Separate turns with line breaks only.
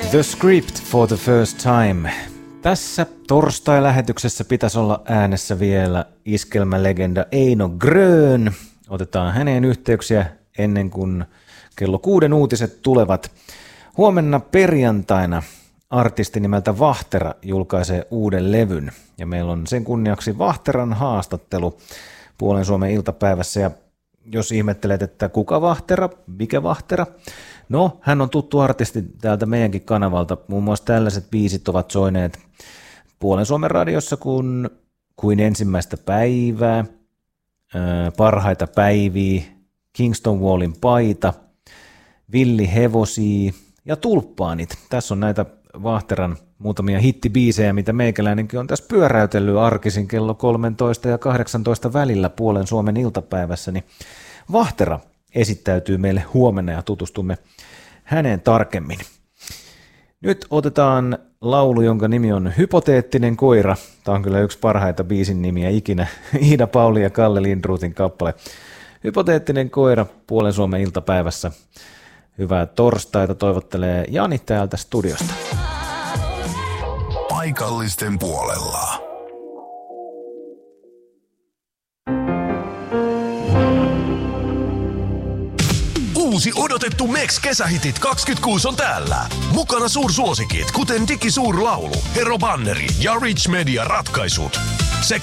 The Script for the First Time. Tässä torstai-lähetyksessä pitäisi olla äänessä vielä iskelmälegenda Eino Grön. Otetaan häneen yhteyksiä ennen kuin kello 6 uutiset tulevat. Huomenna perjantaina artisti nimeltä Vahtera julkaisee uuden levyn. Ja meillä on sen kunniaksi Vahteran haastattelu Puolen Suomen iltapäivässä. Ja jos ihmettelet, että kuka Vahtera, mikä Vahtera? No, hän on tuttu artisti täältä meidänkin kanavalta. Muun muassa tällaiset biisit ovat soineet Puolen Suomen radiossa kuin ensimmäistä päivää, parhaita päiviä, Kingston Wallin paita, Villi Hevosia ja Tulppaanit. Tässä on näitä Vahteran muutamia hittibiisejä, mitä meikäläinenkin on tässä pyöräytellyt arkisin kello 13 ja 18 välillä Puolen Suomen iltapäivässä. Niin Vahtera esittäytyy meille huomenna ja tutustumme häneen tarkemmin. Nyt otetaan laulu, jonka nimi on Hypoteettinen koira. Tämä on kyllä yksi parhaita biisin nimiä ikinä. Iida Pauli ja Kalle Lindroothin kappale. Hypoteettinen koira Puolen Suomen iltapäivässä. Hyvää torstaita toivottelee Jani täältä studiosta.
Paikallisten puolella. Uusi odotettu Mex-kesähitit 26 on täällä. Mukana suursuosikit, kuten Digi Suurlaulu, Hero Banneri ja Rich Media ratkaisut. Sekä